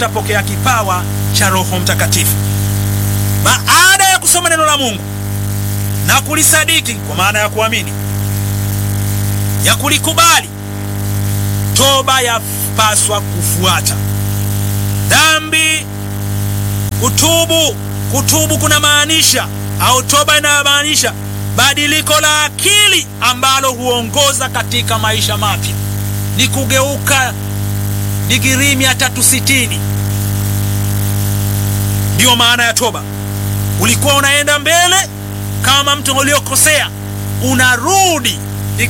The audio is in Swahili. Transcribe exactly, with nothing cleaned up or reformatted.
utapokea kipawa cha Roho Mtakatifu. Baada ya kusoma neno la Mungu na kulisadiki, kwa maana ya kuamini, ya kulikubali, toba yapaswa kufuata. Dhambi, kutubu, kutubu kuna maanisha, au toba inamaanisha badiliko la akili ambalo huongoza katika maisha mapya. Ni kugeuka digrii mia tatu sitini. Ndiyo maana ya toba. Ulikuwa unaenda mbele kama mtu uliokosea, unarudi